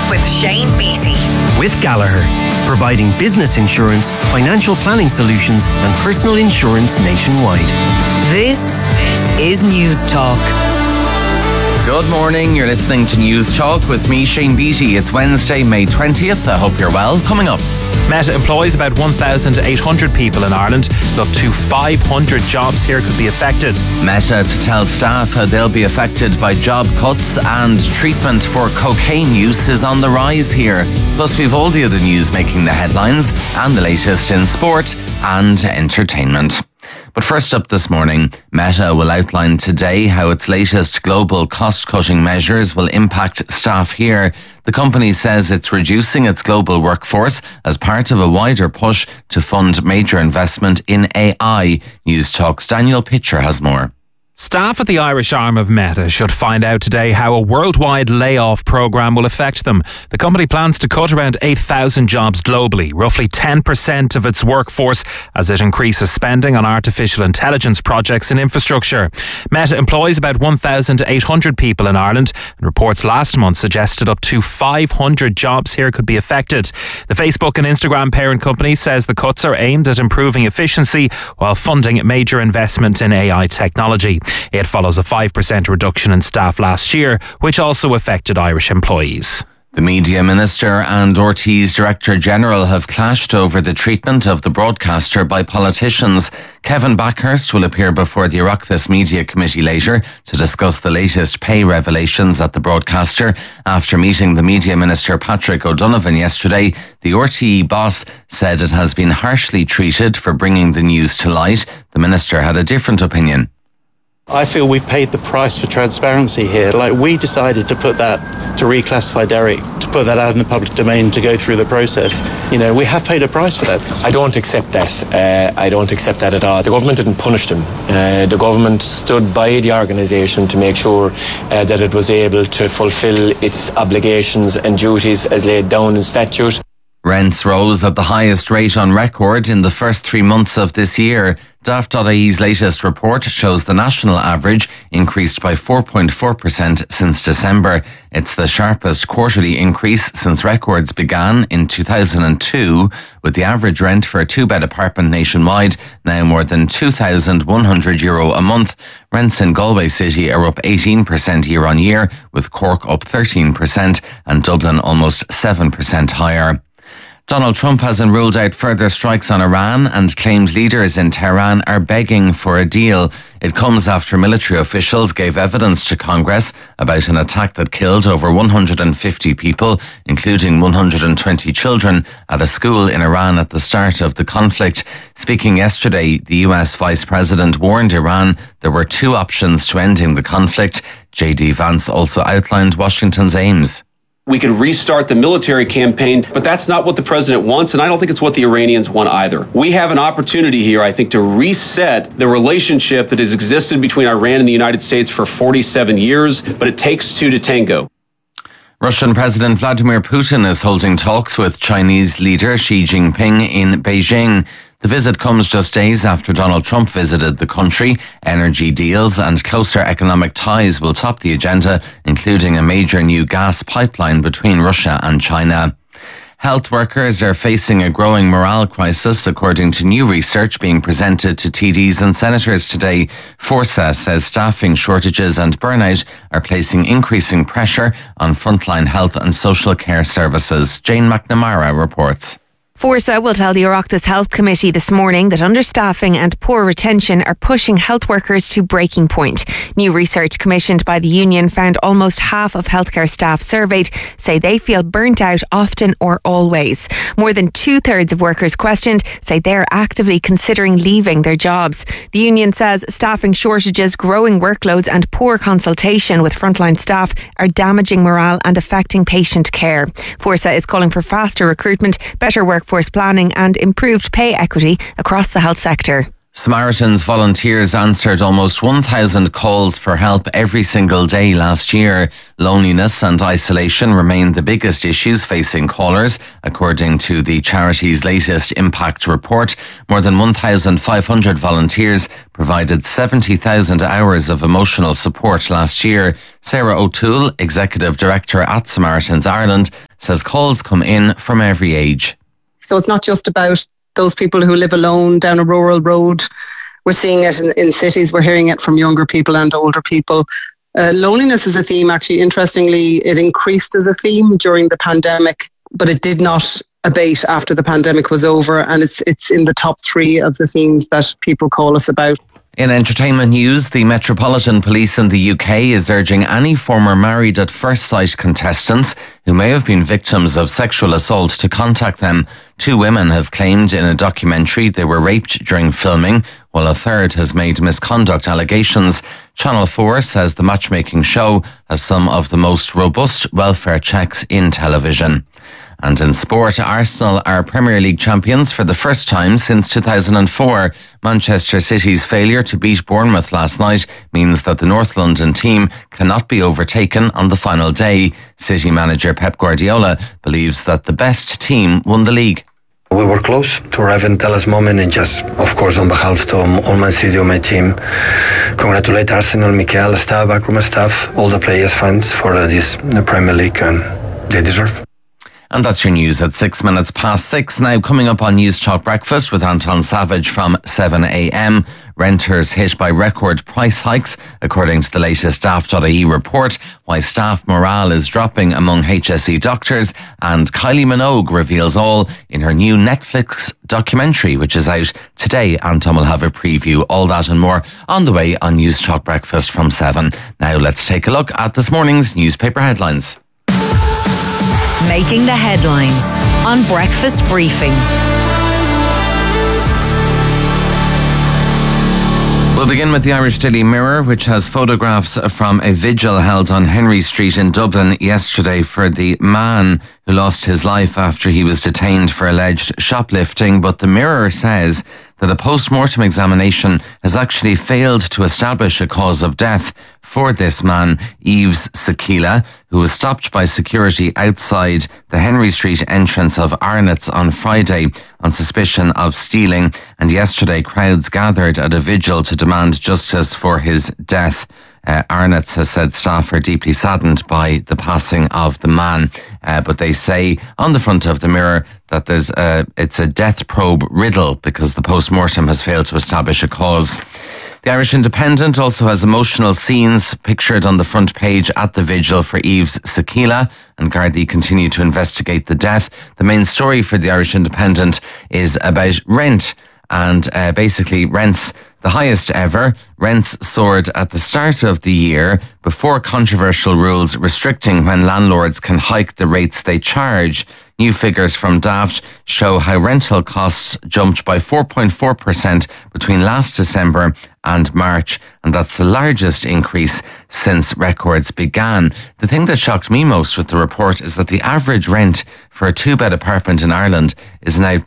with Shane Beatty. With Gallagher, providing business insurance, financial planning solutions and personal insurance nationwide. This is News Talk. Good morning, you're listening to News Talk with me, Shane Beatty. It's Wednesday, May 20th. I hope you're well. Coming up. Meta employs about 1,800 people in Ireland. Up to 500 jobs here could be affected. Meta to tell staff how they'll be affected by job cuts, and treatment for cocaine use is on the rise here. Plus we've all the other news making the headlines and the latest in sport and entertainment. But first up this morning, Meta will outline today how its latest global cost-cutting measures will impact staff here. The company says it's reducing its global workforce as part of a wider push to fund major investment in AI. News Talk's Daniel Pitcher has more. Staff at the Irish arm of Meta should find out today how a worldwide layoff programme will affect them. The company plans to cut around 8,000 jobs globally, roughly 10% of its workforce, as it increases spending on artificial intelligence projects and infrastructure. Meta employs about 1,800 people in Ireland, and reports last month suggested up to 500 jobs here could be affected. The Facebook and Instagram parent company says the cuts are aimed at improving efficiency while funding major investment in AI technology. It follows a 5% reduction in staff last year, which also affected Irish employees. The Media Minister and RTÉ's Director General have clashed over the treatment of the broadcaster by politicians. Kevin Backhurst will appear before the Oireachtas Media Committee later to discuss the latest pay revelations at the broadcaster. After meeting the Media Minister Patrick O'Donovan yesterday, the RTÉ boss said it has been harshly treated for bringing the news to light. The minister had a different opinion. I feel we've paid the price for transparency here. We decided to put that, to reclassify Derek, to put that out in the public domain, to go through the process. We have paid a price for that. I don't accept that. I don't accept that at all. The government didn't punish them. The government stood by the organisation to make sure that it was able to fulfil its obligations and duties as laid down in statute. Rents rose at the highest rate on record in the first 3 months of this year. Daft.ie's latest report shows the national average increased by 4.4% since December. It's the sharpest quarterly increase since records began in 2002, with the average rent for a two-bed apartment nationwide now more than €2,100 a month. Rents in Galway City are up 18% year on year, with Cork up 13% and Dublin almost 7% higher. Donald Trump hasn't ruled out further strikes on Iran and claims leaders in Tehran are begging for a deal. It comes after military officials gave evidence to Congress about an attack that killed over 150 people, including 120 children, at a school in Iran at the start of the conflict. Speaking yesterday, the US Vice President warned Iran there were two options to ending the conflict. J.D. Vance also outlined Washington's aims. We could restart the military campaign, but that's not what the president wants, and I don't think it's what the Iranians want either. We have an opportunity here, I think, to reset the relationship that has existed between Iran and the United States for 47 years, but it takes two to tango. Russian President Vladimir Putin is holding talks with Chinese leader Xi Jinping in Beijing. The visit comes just days after Donald Trump visited the country. Energy deals and closer economic ties will top the agenda, including a major new gas pipeline between Russia and China. Health workers are facing a growing morale crisis, according to new research being presented to TDs and senators today. Forsa says staffing shortages and burnout are placing increasing pressure on frontline health and social care services. Jane McNamara reports. Forsa will tell the Oireachtas Health Committee this morning that understaffing and poor retention are pushing health workers to breaking point. New research commissioned by the union found almost half of healthcare staff surveyed say they feel burnt out often or always. More than 2/3 of workers questioned say they're actively considering leaving their jobs. The union says staffing shortages, growing workloads and poor consultation with frontline staff are damaging morale and affecting patient care. Forsa is calling for faster recruitment, better workforce planning and improved pay equity across the health sector. Samaritans volunteers answered almost 1,000 calls for help every single day last year. Loneliness and isolation remain the biggest issues facing callers, according to the charity's latest impact report. More than 1,500 volunteers provided 70,000 hours of emotional support last year. Sarah O'Toole, Executive Director at Samaritans Ireland, says calls come in from every age. So it's not just about those people who live alone down a rural road. We're seeing it in cities. We're hearing it from younger people and older people. Loneliness is a theme. Actually, interestingly, it increased as a theme during the pandemic, but it did not abate after the pandemic was over. And it's in the top 3 of the themes that people call us about. In entertainment news, the Metropolitan Police in the UK is urging any former Married at First Sight contestants who may have been victims of sexual assault to contact them. 2 women have claimed in a documentary they were raped during filming, while a third has made misconduct allegations. Channel 4 says the matchmaking show has some of the most robust welfare checks in television. And in sport, Arsenal are Premier League champions for the first time since 2004. Manchester City's failure to beat Bournemouth last night means that the North London team cannot be overtaken on the final day. City manager Pep Guardiola believes that the best team won the league. We were close to arriving at this moment, and just, of course, on behalf of all Man City, my team, congratulate Arsenal, Mikel, staff, backroom staff, all the players, fans for this Premier League, and they deserve. And that's your news at 6 minutes past 6. Now, coming up on News Talk Breakfast with Anton Savage from 7 a.m. Renters hit by record price hikes, according to the latest Daft.ie report, why staff morale is dropping among HSE doctors, and Kylie Minogue reveals all in her new Netflix documentary, which is out today. Anton will have a preview. All that and more on the way on News Talk Breakfast from 7. Now, let's take a look at this morning's newspaper headlines. Making the headlines on Breakfast Briefing. We'll begin with the Irish Daily Mirror, which has photographs from a vigil held on Henry Street in Dublin yesterday for the man who lost his life after he was detained for alleged shoplifting. But the Mirror says that a post-mortem examination has actually failed to establish a cause of death for this man, Yves Sakila, who was stopped by security outside the Henry Street entrance of Arnott's on Friday on suspicion of stealing. And yesterday, crowds gathered at a vigil to demand justice for his death. Arnott's has said staff are deeply saddened by the passing of the man, but they say on the front of the Mirror that it's a death probe riddle because the post-mortem has failed to establish a cause. The Irish Independent also has emotional scenes pictured on the front page at the vigil for Yves Sakila, and Gardaí continue to investigate the death. The main story for the Irish Independent is about rent, and basically rents the highest ever. Rents soared at the start of the year before controversial rules restricting when landlords can hike the rates they charge. New figures from Daft show how rental costs jumped by 4.4% between last December and March, and that's the largest increase since records began. The thing that shocked me most with the report is that the average rent for a 2-bed apartment in Ireland is now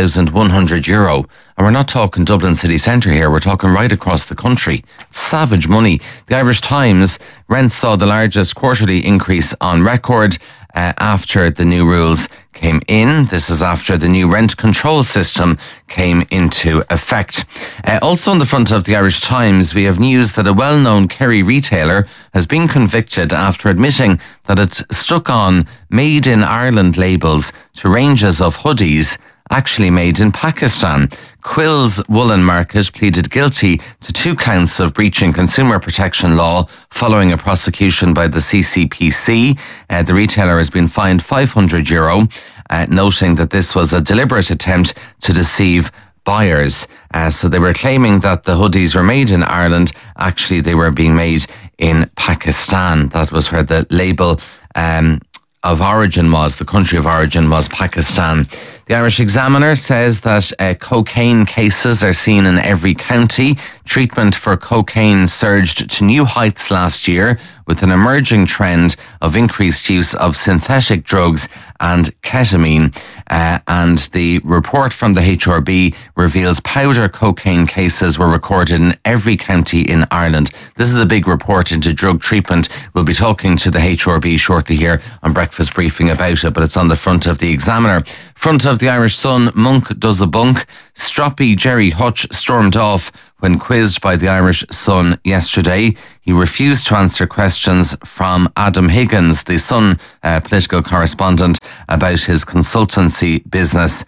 €2,100. And we're not talking Dublin city centre here, we're talking right across the country. It's savage money. The Irish Times, rents saw the largest quarterly increase on record after the new rules came in. This is after the new rent control system came into effect. Also on the front of the Irish Times, we have news that a well-known Kerry retailer has been convicted after admitting that it stuck on Made in Ireland labels to ranges of hoodies actually made in Pakistan. Quill's Woolen Market pleaded guilty to 2 counts of breaching consumer protection law following a prosecution by the CCPC. The retailer has been fined €500, noting that this was a deliberate attempt to deceive buyers. So they were claiming that the hoodies were made in Ireland. Actually, they were being made in Pakistan. That was where the label of origin was, the country of origin was Pakistan. The Irish Examiner says that cocaine cases are seen in every county. Treatment for cocaine surged to new heights last year, with an emerging trend of increased use of synthetic drugs and ketamine. And the report from the HRB reveals powder cocaine cases were recorded in every county in Ireland. This is a big report into drug treatment. We'll be talking to the HRB shortly here on Breakfast Briefing about it, but it's on the front of the Examiner. Front of the Irish Sun, Monk does a bunk. Stroppy Jerry Hutch stormed off When quizzed by the Irish Sun yesterday, he refused to answer questions from Adam Higgins, the Sun political correspondent, about his consultancy business.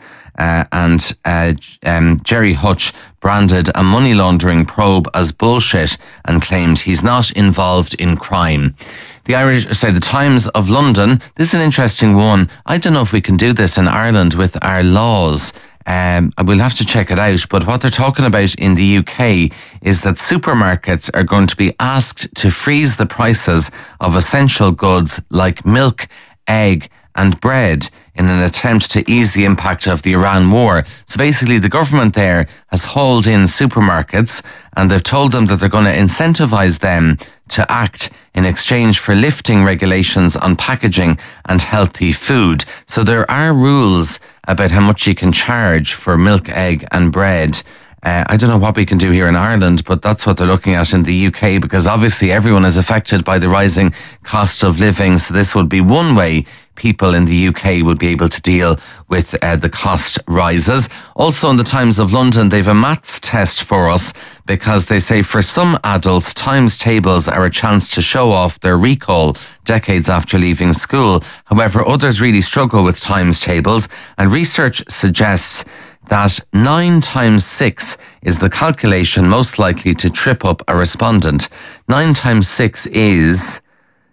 Jerry Hutch branded a money laundering probe as bullshit and claimed he's not involved in crime. The Times of London, this is an interesting one. I don't know if we can do this in Ireland with our laws. We'll have to check it out, but what they're talking about in the UK is that supermarkets are going to be asked to freeze the prices of essential goods like milk, egg and bread in an attempt to ease the impact of the Iran war. So basically the government there has hauled in supermarkets and they've told them that they're going to incentivize them to act in exchange for lifting regulations on packaging and healthy food. So there are rules about how much you can charge for milk, egg and bread. I don't know what we can do here in Ireland, but that's what they're looking at in the UK, because obviously everyone is affected by the rising cost of living. So this would be one way people in the UK would be able to deal with the cost rises. Also in the Times of London, they've a maths test for us, because they say for some adults, times tables are a chance to show off their recall decades after leaving school. However, others really struggle with times tables, and research suggests that 9 times 6 is the calculation most likely to trip up a respondent. 9 times 6 is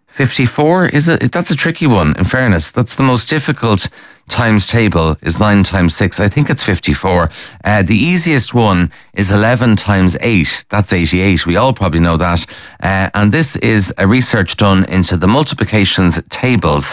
54, is it? That's a tricky one, in fairness. That's the most difficult times table, is 9 times 6. I think it's 54. The easiest one is 11 times 8. That's 88. We all probably know that. And this is a research done into the multiplications tables.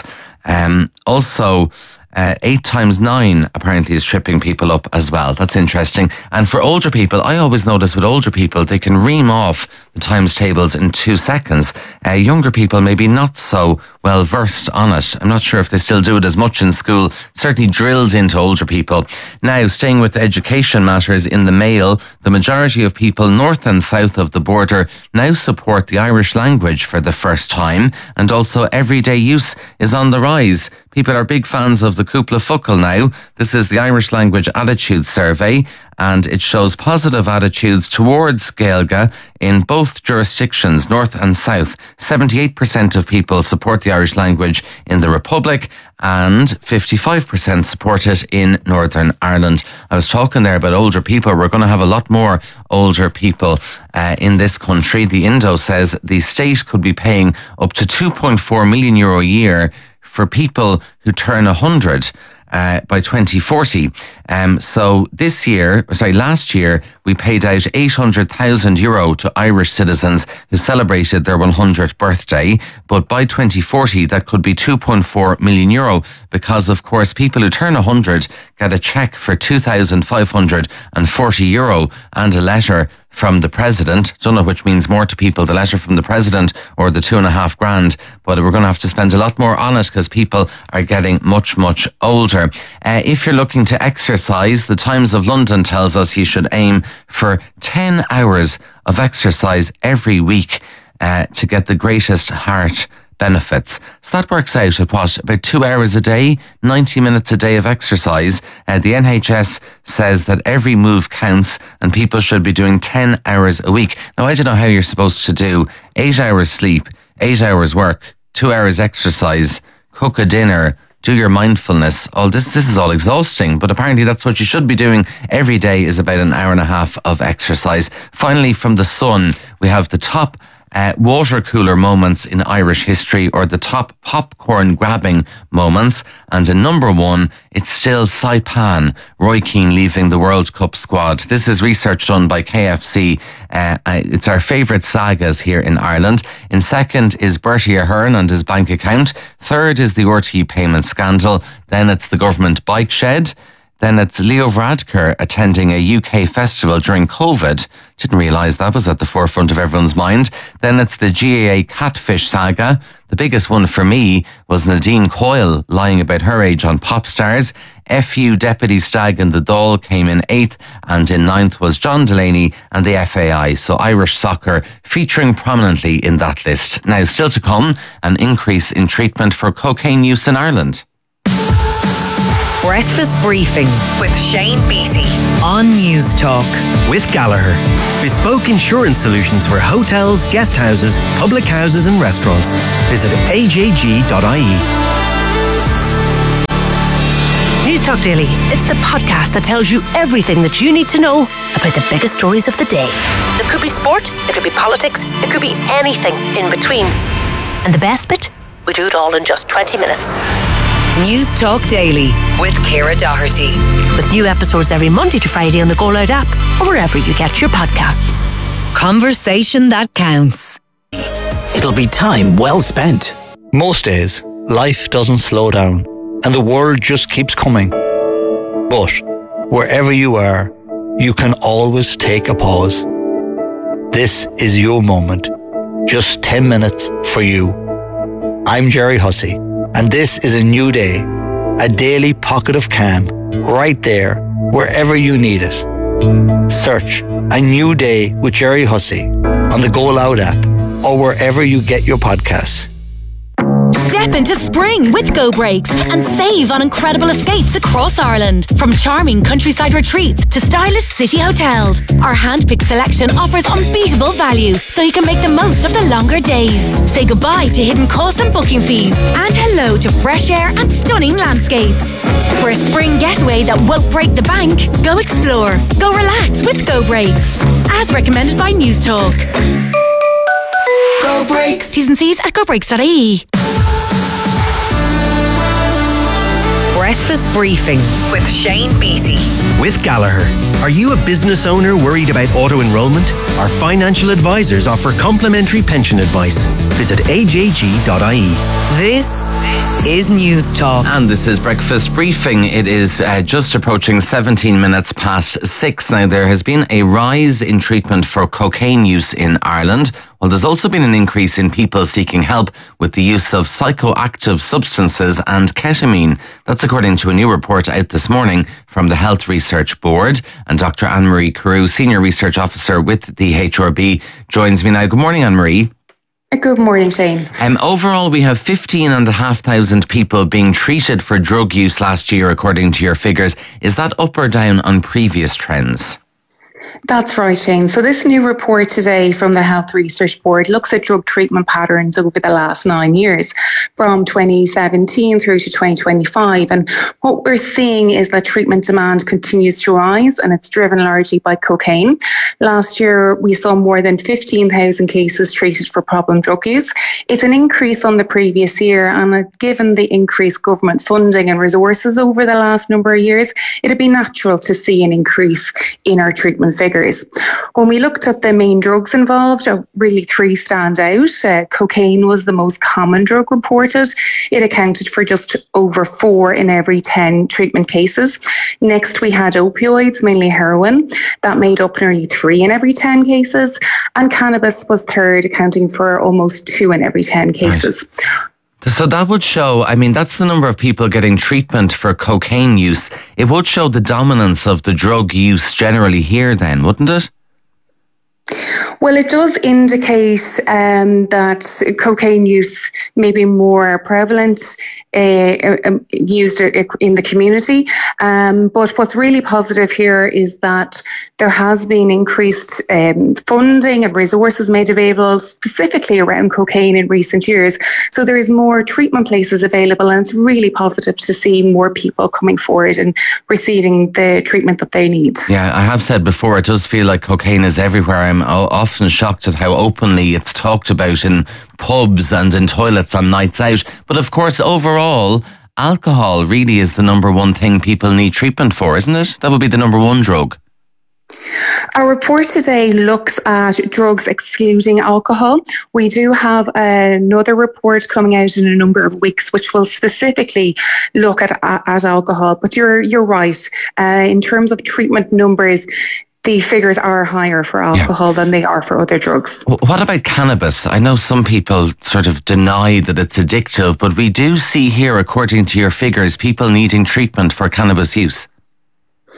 Also, 8 times 9 apparently is tripping people up as well. That's interesting. And for older people, I always notice with older people, they can ream off the times tables in 2 seconds. Younger people maybe not so well versed on it. I'm not sure if they still do it as much in school. Certainly drilled into older people. Now, staying with education matters in the Mail, the majority of people north and south of the border now support the Irish language for the first time, and also everyday use is on the rise. People are big fans of the Cúpla Focal now. This is the Irish Language Attitude Survey, and it shows positive attitudes towards Gaeilge in both jurisdictions, north and south. 78% of people support the Irish language in the Republic, and 55% support it in Northern Ireland. I was talking there about older people. We're going to have a lot more older people in this country. The Indo says the state could be paying up to €2.4 million a year for people who turn 100 by 2040. So last year, we paid out €800,000 to Irish citizens who celebrated their 100th birthday. But by 2040, that could be €2.4 million, because, of course, people who turn 100 get a cheque for €2,540 and a letter from the President. Don't know which means more to people, the letter from the President or the $2.5 grand, but we're going to have to spend a lot more on it because people are getting much, much older. If you're looking to exercise, the Times of London tells us you should aim for 10 hours of exercise every week to get the greatest heart benefits. So that works out at about 2 hours a day, 90 minutes a day of exercise. The NHS says that every move counts and people should be doing 10 hours a week. Now, I don't know how you're supposed to do 8 hours sleep, 8 hours work, 2 hours exercise, cook a dinner, do your mindfulness. All this is all exhausting, but apparently that's what you should be doing every day, is about an hour and a half of exercise. Finally, from the Sun, we have the top water cooler moments in Irish history, or the top popcorn grabbing moments. And in number 1, it's still Saipan, Roy Keane leaving the World Cup squad. This is research done by KFC. It's our favourite sagas here in Ireland. In second is Bertie Ahern and his bank account. Third is the RTE payment scandal. Then it's the government bike shed. Then it's Leo Varadkar attending a UK festival during COVID. Didn't realise that was at the forefront of everyone's mind. Then it's the GAA catfish saga. The biggest one for me was Nadine Coyle lying about her age on Popstars. FU Deputy Stag and the Dáil came in 8th, and in 9th was John Delaney and the FAI. So Irish soccer featuring prominently in that list. Now, still to come, an increase in treatment for cocaine use in Ireland. Breakfast Briefing with Shane Beattie on News Talk. With Gallagher. Bespoke insurance solutions for hotels, guest houses, public houses and restaurants. Visit ajg.ie. News Talk Daily. It's the podcast that tells you everything that you need to know about the biggest stories of the day. It could be sport, it could be politics, it could be anything in between. And the best bit? We do it all in just 20 minutes. News Talk Daily with Ciara Doherty. With new episodes every Monday to Friday on the Go Loud app or wherever you get your podcasts. Conversation that counts. It'll be time well spent. Most days, life doesn't slow down and the world just keeps coming. But wherever you are, you can always take a pause. This is your moment. Just 10 minutes for you. I'm Jerry Hussey, and this is a new day, a daily pocket of calm, right there, wherever you need it. Search A New Day with Jerry Hussey on the Go Loud app or wherever you get your podcasts. Step into spring with Go Breaks and save on incredible escapes across Ireland. From charming countryside retreats to stylish city hotels, our hand-picked selection offers unbeatable value so you can make the most of the longer days. Say goodbye to hidden costs and booking fees and hello to fresh air and stunning landscapes. For a spring getaway that won't break the bank, go explore, go relax with Go Breaks. As recommended by News Talk. Go Breaks. T's and C's at gobreaks.ie. Breakfast Briefing with Shane Beattie. With Gallagher. Are you a business owner worried about auto-enrollment? Our financial advisors offer complimentary pension advice. Visit ajg.ie. This is News Talk. And this is Breakfast Briefing. It is just approaching 17 minutes past 6. Now, there has been a rise in treatment for cocaine use in Ireland. Well, there's also been an increase in people seeking help with the use of psychoactive substances and ketamine. That's according to a new report out this morning from the Health Research Board. And Dr. Anne-Marie Carew, Senior Research Officer with the HRB, joins me now. Good morning, Anne-Marie. Good morning, Shane. Overall, we have 15,500 people being treated for drug use last year, according to your figures. Is that up or down on previous trends? That's right, Shane. So this new report today from the Health Research Board looks at drug treatment patterns over the last 9 years, from 2017 through to 2025. And what we're seeing is that treatment demand continues to rise, and it's driven largely by cocaine. Last year, we saw more than 15,000 cases treated for problem drug use. It's an increase on the previous year, and given the increased government funding and resources over the last number of years, it'd be natural to see an increase in our treatment figures. When we looked at the main drugs involved, really 3 stand out. Cocaine was the most common drug reported. It accounted for just over 4 in every 10 treatment cases. Next, we had opioids, mainly heroin. That made up nearly 3 in every 10 cases. And cannabis was third, accounting for almost 2 in every 10 cases. Right. So that would show, I mean, that's the number of people getting treatment for cocaine use. It would show the dominance of the drug use generally here then, wouldn't it? Well, it does indicate that cocaine use may be more prevalent, used in the community. But what's really positive here is that there has been increased funding and resources made available specifically around cocaine in recent years. So there is more treatment places available, and it's really positive to see more people coming forward and receiving the treatment that they need. Yeah, I have said before, it does feel like cocaine is everywhere. I'm often shocked at how openly it's talked about in pubs and in toilets on nights out. But of course, overall, alcohol really is the number one thing people need treatment for, isn't it? That would be the number one drug. Our report today looks at drugs excluding alcohol. We do have another report coming out in a number of weeks, which will specifically look at alcohol. But you're right. In terms of treatment numbers, the figures are higher for alcohol than they are for other drugs. What about cannabis? I know some people sort of deny that it's addictive, but we do see here, according to your figures, people needing treatment for cannabis use.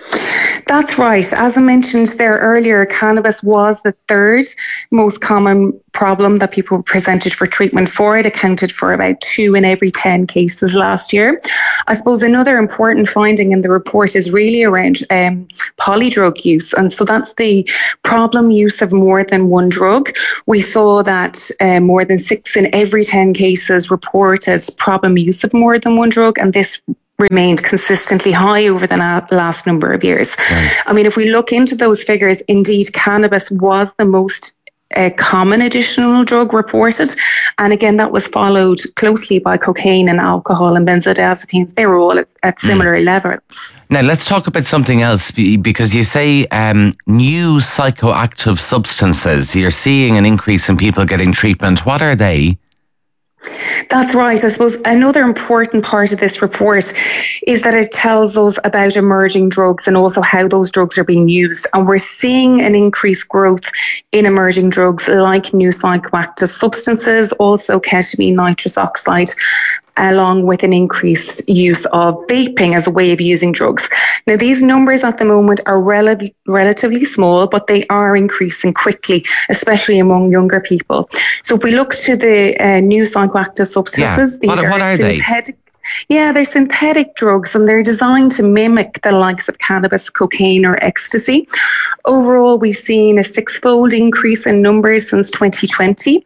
That's right. As I mentioned there earlier, cannabis was the third most common problem that people presented for treatment for. It accounted for about 2 in every 10 cases last year. I suppose another important finding in the report is really around polydrug use. And so that's the problem use of more than one drug. We saw that more than 6 in every 10 cases reported problem use of more than one drug, and this remained consistently high over the last number of years. Right. I mean, if we look into those figures, indeed, cannabis was the most common additional drug reported. And again, that was followed closely by cocaine and alcohol and benzodiazepines. They were all at similar levels. Now, let's talk about something else, because you say new psychoactive substances. You're seeing an increase in people getting treatment. What are they? That's right. I suppose another important part of this report is that it tells us about emerging drugs and also how those drugs are being used. And we're seeing an increased growth in emerging drugs like new psychoactive substances, also ketamine, nitrous oxide, along with an increased use of vaping as a way of using drugs. Now, these numbers at the moment are relatively small, but they are increasing quickly, especially among younger people. So if we look to the new psychoactive substances, these are synthetic. Yeah, they're synthetic drugs, and they're designed to mimic the likes of cannabis, cocaine or ecstasy. Overall, we've seen a 6-fold increase in numbers since 2020.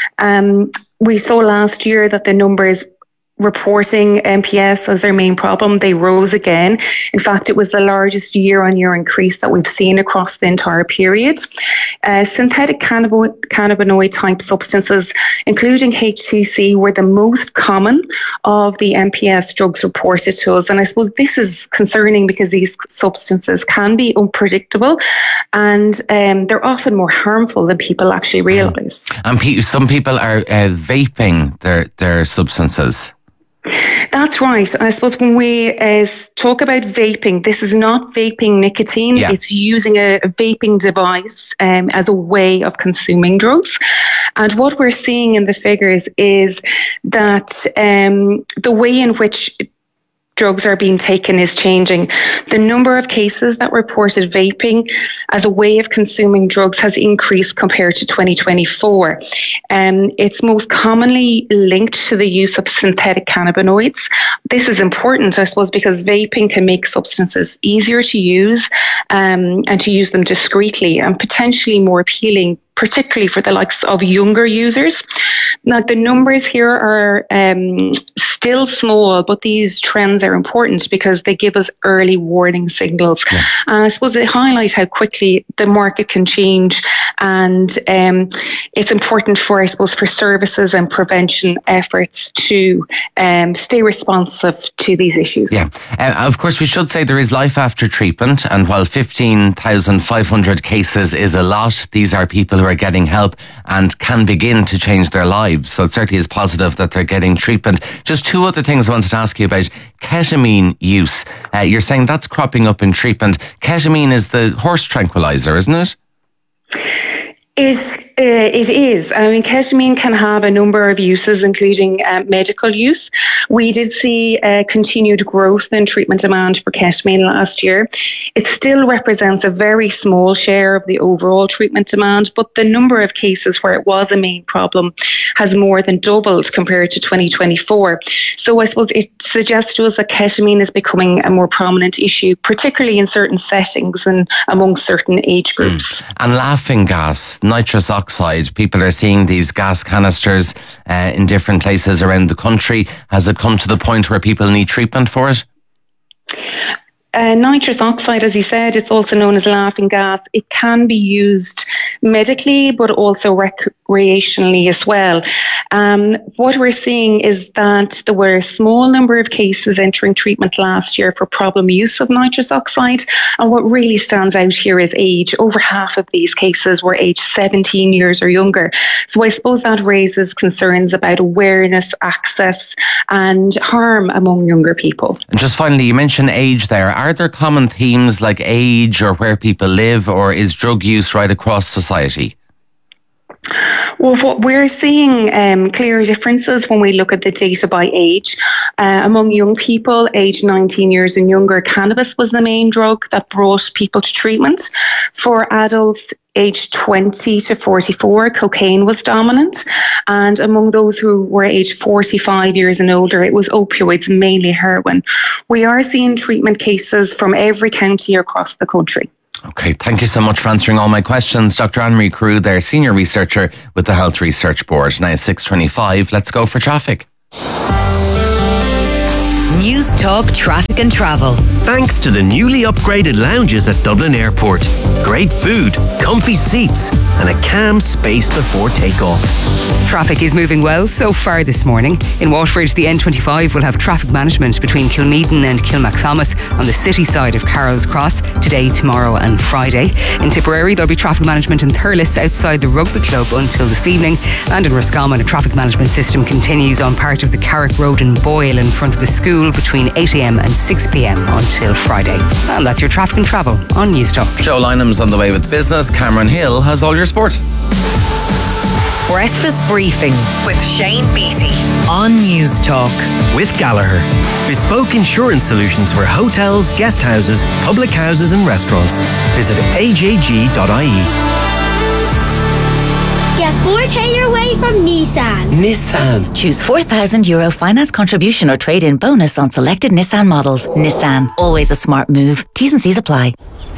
We saw last year that the numbers reporting MPS as their main problem, they rose again. In fact, it was the largest year-on-year increase that we've seen across the entire period. Synthetic cannabinoid type substances, including HTC, were the most common of the MPS drugs reported to us. And I suppose this is concerning because these substances can be unpredictable, and they're often more harmful than people actually realise. And some people are vaping their substances. That's right. I suppose when we talk about vaping, this is not vaping nicotine. Yeah. It's using a vaping device as a way of consuming drugs. And what we're seeing in the figures is that the way in which drugs are being taken is changing. The number of cases that reported vaping as a way of consuming drugs has increased compared to 2024. It's most commonly linked to the use of synthetic cannabinoids. This is important, I suppose, because vaping can make substances easier to use and to use them discreetly and potentially more appealing, particularly for the likes of younger users. Now, the numbers here are still small, but these trends are important because they give us early warning signals. Yeah. I suppose they highlight how quickly the market can change, and it's important for, I suppose, for services and prevention efforts to stay responsive to these issues. Yeah, of course, we should say there is life after treatment, and while 15,500 cases is a lot, these are people who are getting help and can begin to change their lives. So it certainly is positive that they're getting treatment. Just 2 other things I wanted to ask you about. Ketamine use. You're saying that's cropping up in treatment. Ketamine is the horse tranquilizer, isn't it? It is. I mean, ketamine can have a number of uses, including medical use. We did see continued growth in treatment demand for ketamine last year. It still represents a very small share of the overall treatment demand, but the number of cases where it was a main problem has more than doubled compared to 2024. So I suppose it suggests to us that ketamine is becoming a more prominent issue, particularly in certain settings and among certain age groups. And laughing gas, nitrous oxide, people are seeing these gas canisters in different places around the country. Has it come to the point where people need treatment for it? Nitrous oxide, as you said, it's also known as laughing gas. It can be used medically, but also recreationally as well. What we're seeing is that there were a small number of cases entering treatment last year for problem use of nitrous oxide. And what really stands out here is age. Over half of these cases were aged 17 years or younger. So I suppose that raises concerns about awareness, access and harm among younger people. And just finally, you mentioned age there. Are there common themes like age or where people live, or is drug use right across society? Well, what we're seeing clear differences when we look at the data by age. Among young people aged 19 years and younger, cannabis was the main drug that brought people to treatment. For adults aged 20 to 44, cocaine was dominant. And among those who were aged 45 years and older, it was opioids, mainly heroin. We are seeing treatment cases from every county across the country. Okay, thank you so much for answering all my questions. Dr. Anne-Marie Carew there, Senior Researcher with the Health Research Board. Now 6:25, let's go for traffic. News Talk Traffic and Travel. Thanks to the newly upgraded lounges at Dublin Airport. Great food, comfy seats, and a calm space before takeoff. Traffic is moving well so far this morning. In Waterford, the N25 will have traffic management between Kilmeaden and Kilmacthomas on the city side of Carroll's Cross today, tomorrow and Friday. In Tipperary, there'll be traffic management in Thurles outside the Rugby Club until this evening. And in Roscommon, a traffic management system continues on part of the Carrick Road in Boyle in front of the school between 8am and 6pm until Friday. And that's your traffic and travel on News Talk. Joe Lynham's on the way with business. Cameron Hill has all your sport. Breakfast Briefing with Shane Beattie on News Talk. With Gallagher. Bespoke insurance solutions for hotels, guest houses, public houses and restaurants. Visit ajg.ie. Get 4K your way from Nissan. Nissan. Choose €4,000 finance contribution or trade-in bonus on selected Nissan models. Nissan. Always a smart move. T's and C's apply.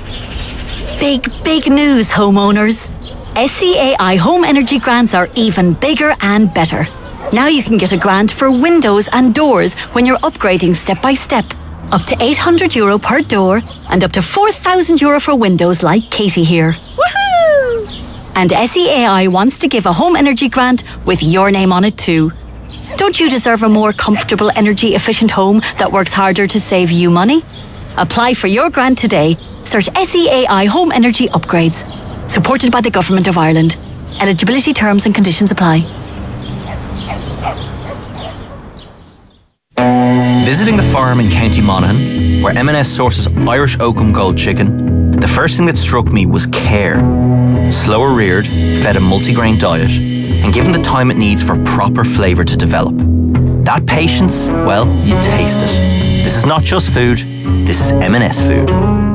Big news, homeowners. SCAI Home Energy Grants are even bigger and better. Now you can get a grant for windows and doors when you're upgrading step by step. Up to €800 per door and up to €4,000 for windows like Katie here. Woohoo! And SCAI wants to give a home energy grant with your name on it too. Don't you deserve a more comfortable, energy efficient home that works harder to save you money? Apply for your grant today. Search SCAI Home Energy Upgrades. Supported by the Government of Ireland. Eligibility terms and conditions apply. Visiting the farm in County Monaghan, where M&S sources Irish Oakham Gold chicken, the first thing that struck me was care. Slower reared, fed a multigrain diet, and given the time it needs for proper flavour to develop. That patience, well, you taste it. This is not just food, this is M&S food.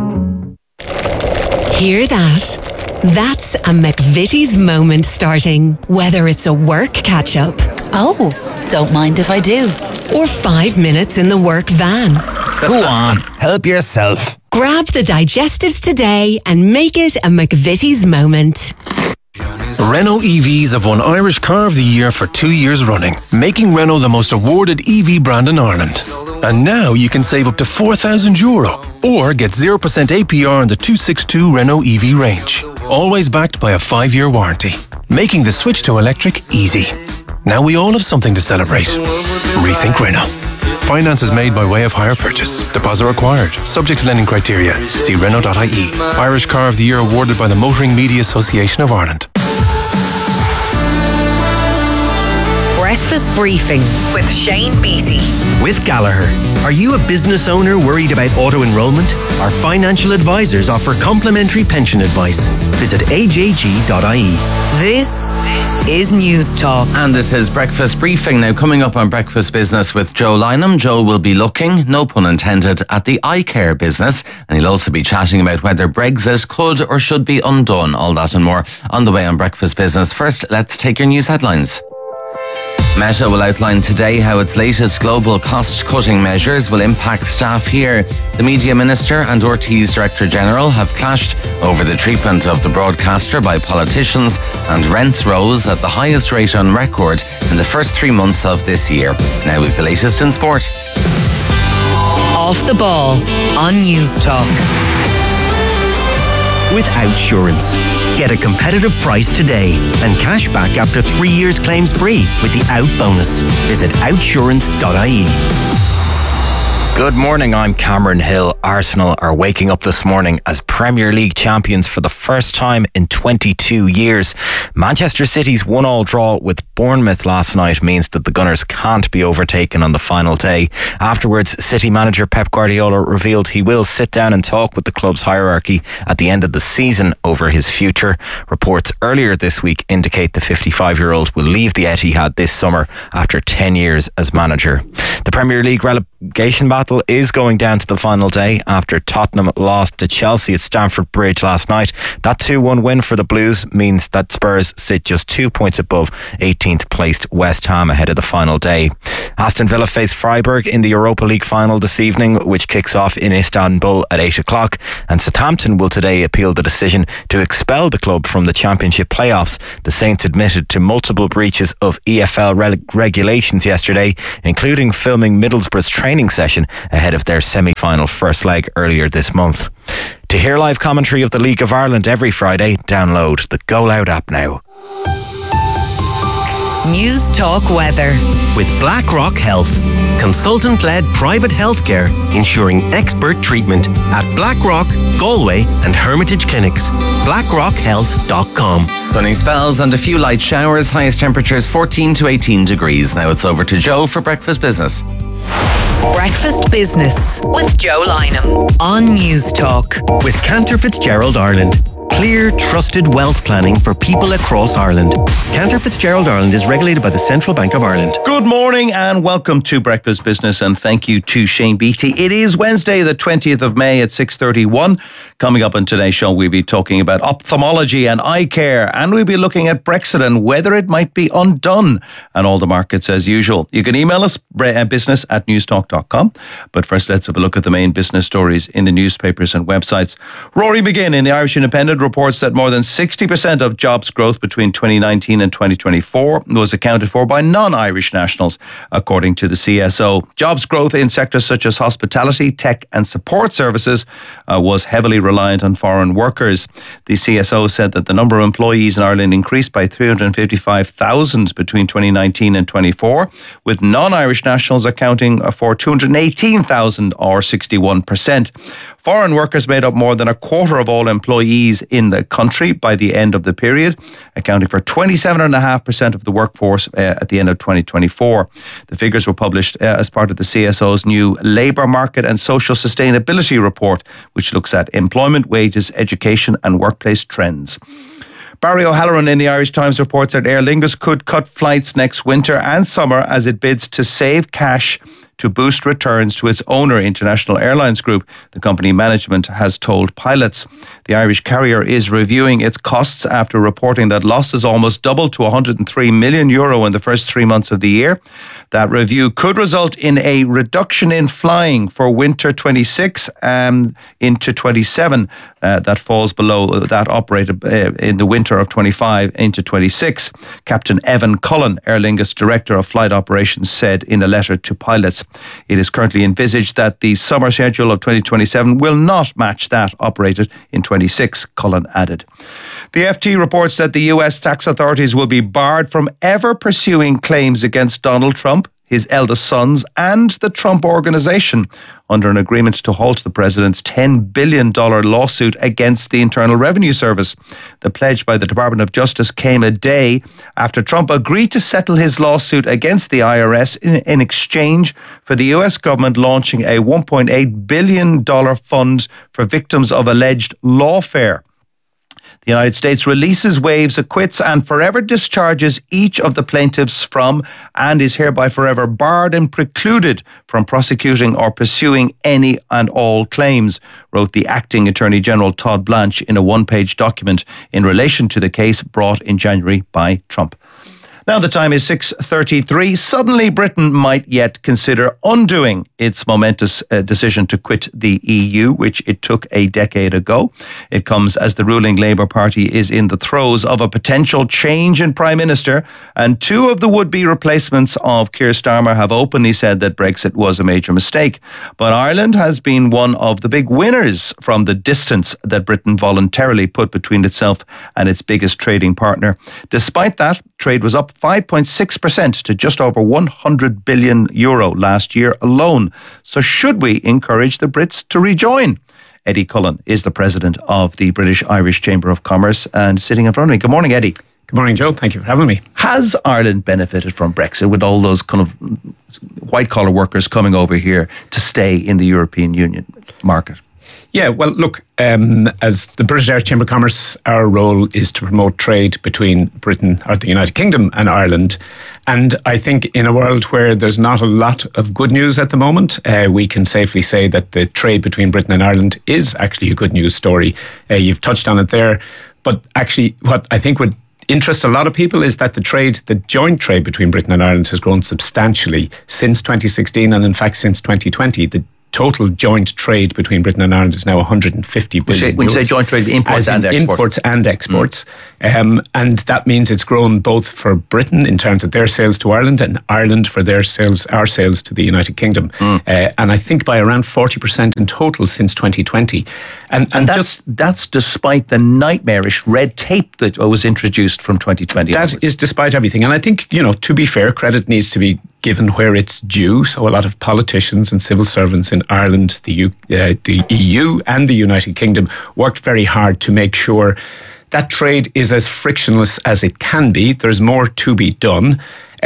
Hear that? That's a McVitie's moment starting. Whether it's a work catch-up. Oh, don't mind if I do. Or 5 minutes in the work van. Go on, help yourself. Grab the digestives today and make it a McVitie's moment. Renault EVs have won Irish Car of the Year for 2 years running, making Renault the most awarded EV brand in Ireland. And now you can save up to €4,000 or get 0% APR on the 262 Renault EV range. Always backed by a 5-year warranty, making the switch to electric easy. Now we all have something to celebrate. Rethink Renault. Finance is made by way of hire purchase. Deposit required. Subject to lending criteria. See Renault.ie. Irish Car of the Year awarded by the Motoring Media Association of Ireland. Breakfast Briefing with Shane Beattie. With Gallagher. Are you a business owner worried about auto-enrolment? Our financial advisors offer complimentary pension advice. Visit ajg.ie. This is News Talk. And this is Breakfast Briefing. Now, coming up on Breakfast Business with Joe Lynham. Joe will be looking, no pun intended, at the eye care business. And he'll also be chatting about whether Brexit could or should be undone. All that and more on the way on Breakfast Business. First, let's take your news headlines. Meta will outline today how its latest global cost-cutting measures will impact staff here. The Media Minister and RTÉ's Director General have clashed over the treatment of the broadcaster by politicians, and rents rose at the highest rate on record in the first 3 months of this year. Now with the latest in sport. Off the ball on News Talk. With Outsurance. Get a competitive price today and cash back after 3 years claims free with the Out bonus. Visit outsurance.ie. Good morning, I'm Cameron Hill. Arsenal are waking up this morning as Premier League champions for the first time in 22 years. Manchester City's 1-1 draw with Bournemouth last night means that the Gunners can't be overtaken on the final day. Afterwards, City manager Pep Guardiola revealed he will sit down and talk with the club's hierarchy at the end of the season over his future. Reports earlier this week indicate the 55-year-old will leave the Etihad this summer after 10 years as manager. The Premier League relegation battle is going down to the final day after Tottenham lost to Chelsea at Stamford Bridge last night. That 2-1 win for the Blues means that Spurs sit just 2 points above 18th placed West Ham ahead of the final day. Aston Villa face Freiburg in the Europa League final this evening, which kicks off in Istanbul at 8 o'clock, and Southampton will today appeal the decision to expel the club from the Championship playoffs. The Saints admitted to multiple breaches of EFL regulations yesterday, including filming Middlesbrough's training session ahead of their semi-final first leg earlier this month. To hear live commentary of the League of Ireland every Friday, download the Go Loud app now. News Talk Weather. With BlackRock Health, consultant-led private healthcare ensuring expert treatment at BlackRock, Galway and Hermitage Clinics. BlackRockHealth.com. Sunny spells and a few light showers. Highest temperatures 14 to 18 degrees. Now it's over to Joe for Breakfast Business. Breakfast Business with Joe Lynham on News Talk. With Cantor Fitzgerald Ireland. Clear, trusted wealth planning for people across Ireland. Cantor Fitzgerald Ireland is regulated by the Central Bank of Ireland. Good morning and welcome to Breakfast Business, and thank you to Shane Beatty. It is Wednesday the 20th of May at 6:31. Coming up on today's show, we'll be talking about ophthalmology and eye care, and we'll be looking at Brexit and whether it might be undone, and all the markets as usual. You can email us business@newstalk.com. But first, let's have a look at the main business stories in the newspapers and websites. Rory McGinn in the Irish Independent reports that more than 60% of jobs growth between 2019 and 2024 was accounted for by non-Irish nationals, according to the CSO. Jobs growth in sectors such as hospitality, tech and support services was heavily reliant on foreign workers. The CSO said that the number of employees in Ireland increased by 355,000 between 2019 and 24, with non-Irish nationals accounting for 218,000 or 61%. Foreign workers made up more than a quarter of all employees in the country by the end of the period, accounting for 27.5% of the workforce at the end of 2024. The figures were published as part of the CSO's new Labour Market and Social Sustainability Report, which looks at employment, wages, education and workplace trends. Barry O'Halloran in the Irish Times reports that Aer Lingus could cut flights next winter and summer as it bids to save cash to boost returns to its owner, International Airlines Group, the company management has told pilots. The Irish carrier is reviewing its costs after reporting that losses almost doubled to €103 million in the first 3 months of the year. That review could result in a reduction in flying for winter 26 and into 27. That falls below that operated in the winter of 25 into 26. Captain Evan Cullen, Aer Lingus Director of Flight Operations, said in a letter to pilots. It is currently envisaged that the summer schedule of 2027 will not match that operated in 26, Cullen added. The FT reports that the US tax authorities will be barred from ever pursuing claims against Donald Trump, his eldest sons and the Trump Organization under an agreement to halt the president's $10 billion lawsuit against the Internal Revenue Service. The pledge by the Department of Justice came a day after Trump agreed to settle his lawsuit against the IRS in exchange for the US government launching a $1.8 billion fund for victims of alleged lawfare. The United States releases, waives, acquits and forever discharges each of the plaintiffs from and is hereby forever barred and precluded from prosecuting or pursuing any and all claims, wrote the acting Attorney General Todd Blanche in a one-page document in relation to the case brought in January by Trump. Now the time is 6:33. Suddenly Britain might yet consider undoing its momentous decision to quit the EU, which it took a decade ago. It comes as the ruling Labour Party is in the throes of a potential change in Prime Minister, and two of the would-be replacements of Keir Starmer have openly said that Brexit was a major mistake. But Ireland has been one of the big winners from the distance that Britain voluntarily put between itself and its biggest trading partner. Despite that, trade was up up 5.6% to just over €100 billion last year alone. So should we encourage the Brits to rejoin? Eddie Cullen is the president of the British-Irish Chamber of Commerce and sitting in front of me. Good morning, Eddie. Good morning, Joe. Thank you for having me. Has Ireland benefited from Brexit with all those kind of white-collar workers coming over here to stay in the European Union market? Yeah, well, look, as the British-Irish Chamber of Commerce, our role is to promote trade between Britain, or the United Kingdom, and Ireland. And I think in a world where there's not a lot of good news at the moment, we can safely say that the trade between Britain and Ireland is actually a good news story. You've touched on it there. But actually, what I think would interest a lot of people is that the joint trade between Britain and Ireland has grown substantially since 2016, and in fact since 2020. The total joint trade between Britain and Ireland is now 150 billion. When you say joint trade, imports and exports. Imports and exports. And that means it's grown both for Britain in terms of their sales to Ireland and Ireland for our sales to the United Kingdom. And I think by around 40% in total since 2020. And that's despite the nightmarish red tape that was introduced from 2020. That is despite everything. And I think, to be fair, credit needs to be given where it's due. So a lot of politicians and civil servants in Ireland, the EU and the United Kingdom worked very hard to make sure that trade is as frictionless as it can be. There's more to be done.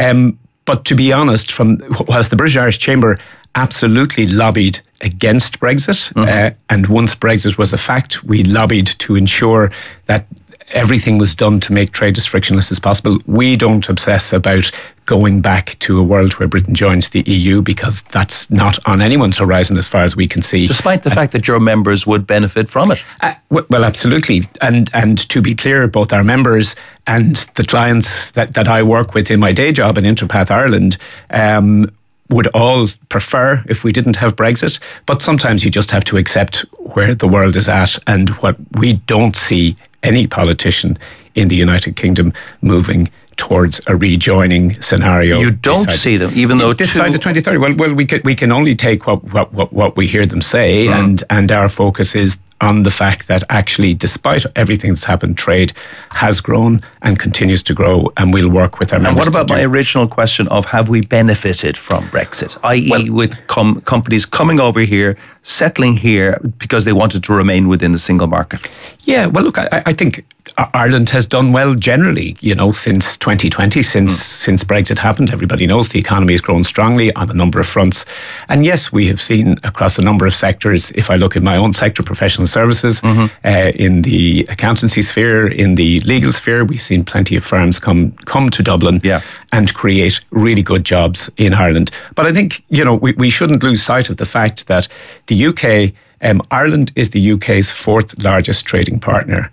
But to be honest, whilst the British-Irish Chamber absolutely lobbied against Brexit, and once Brexit was a fact, we lobbied to ensure that everything was done to make trade as frictionless as possible. We don't obsess about going back to a world where Britain joins the EU because that's not on anyone's horizon as far as we can see. Despite the fact that your members would benefit from it. Well, absolutely. And to be clear, both our members and the clients that I work with in my day job in Interpath Ireland would all prefer if we didn't have Brexit. But sometimes you just have to accept where the world is at, and what we don't see any politician in the United Kingdom moving towards a rejoining scenario. You don't see them, even though this side of 2030. Well, we can only take what we hear them say, and our focus is on the fact that actually, despite everything that's happened, trade has grown and continues to grow, and we'll work with our members. And what about my original question of have we benefited from Brexit, i.e. with companies coming over here, settling here because they wanted to remain within the single market? Yeah, well, look, I think Ireland has done well generally, since 2020, since Brexit happened. Everybody knows the economy has grown strongly on a number of fronts. And yes, we have seen across a number of sectors, if I look at my own sector, professional services, in the accountancy sphere, in the legal sphere, we've seen plenty of firms come to Dublin and create really good jobs in Ireland. But I think, we shouldn't lose sight of the fact that the UK, Ireland is the UK's fourth largest trading partner.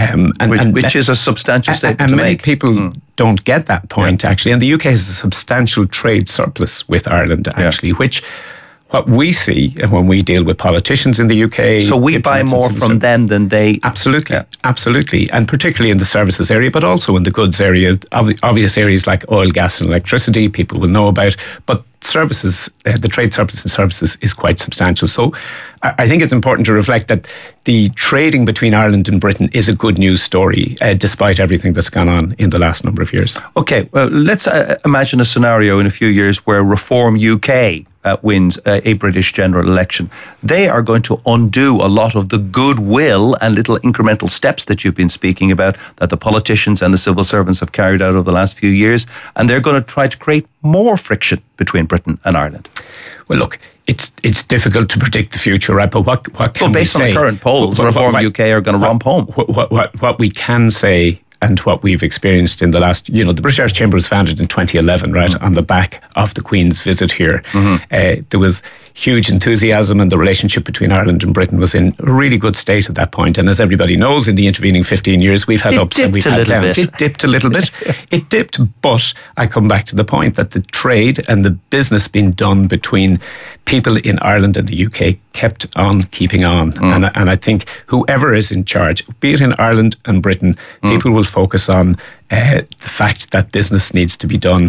Which is a substantial statement and to many make. people don't get that point, actually. And the UK has a substantial trade surplus with Ireland, actually, which what we see when we deal with politicians in the UK. So we buy more from them than they... Absolutely, absolutely. And particularly in the services area, but also in the goods area. Obvious areas like oil, gas and electricity, people will know about. But services, the trade surplus in services is quite substantial. So I think it's important to reflect that the trading between Ireland and Britain is a good news story, despite everything that's gone on in the last number of years. Okay, well, let's imagine a scenario in a few years where Reform UK wins a British general election. They are going to undo a lot of the goodwill and little incremental steps that you've been speaking about that the politicians and the civil servants have carried out over the last few years, and they're going to try to create more friction between Britain and Ireland. Well, look, it's difficult to predict the future, right? But what can we say? Based on the current polls, Reform UK are going to romp home. What we can say, and what we've experienced in the last, the British Irish Chamber was founded in 2011, right, on the back of the Queen's visit here. There was huge enthusiasm, and the relationship between Ireland and Britain was in a really good state at that point. And as everybody knows, in the intervening 15 years, we've had ups and we've had downs. It dipped a little bit. It dipped, but I come back to the point that the trade and the business being done between people in Ireland and the UK kept on keeping on. And I think whoever is in charge, be it in Ireland and Britain, people will focus on the fact that business needs to be done